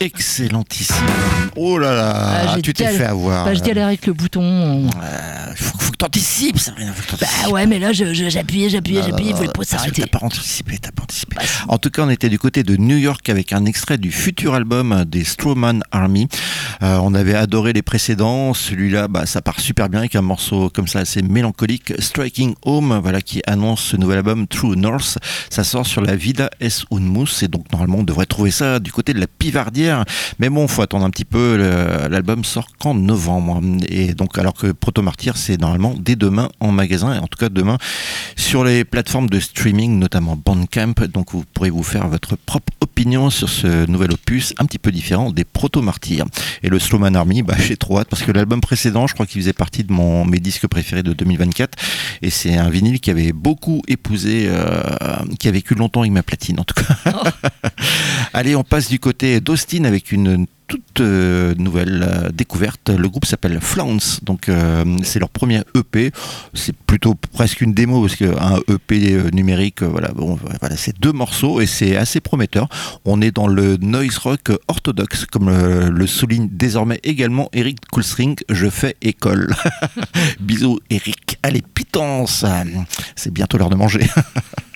Excellentissime. Oh là là, tu t'es fait avoir. Bah, je galère avec le bouton. Faut que t'anticipes, Sabrina. Bah ouais, mais là, j'appuie, il voulait pas s'arrêter. T'as pas anticipé. En tout cas, on était du côté de New York avec un extrait du futur album des Strawman Army. On avait adoré les précédents. Celui-là, ça part super bien avec un morceau comme ça assez mélancolique, Striking Home, voilà, qui annonce ce nouvel album True North. Ça sort sur la Vida S Unmus et donc normalement on devrait trouver ça du côté de la Pivardière. Mais bon, faut attendre un petit peu. L'album sort qu'en novembre. Et donc, alors que Proto Martyr, c'est normalement dès demain en magasin, et en tout cas demain sur les plateformes de streaming, notamment Bandcamp. Donc, vous pourrez vous faire votre propre opinion sur ce nouvel opus, un petit peu différent des Proto Martyrs. Et le Strawman Army, j'ai trop hâte parce que l'album précédent, je crois qu'il faisait partie de mes disques préférés de 2024. Et c'est un vinyle qui avait beaucoup épousé, qui a vécu longtemps avec ma platine, en tout cas. Oh. Allez, on passe du côté d'Austin avec une toute nouvelle découverte. Le groupe s'appelle Flounce, donc c'est leur premier EP. C'est plutôt presque une démo parce qu'un EP numérique, voilà, c'est 2 morceaux et c'est assez prometteur. On est dans le noise rock orthodoxe, comme le souligne désormais également Eric Coolstring. Je fais école. Bisous Eric. Allez, pitance. C'est bientôt l'heure de manger.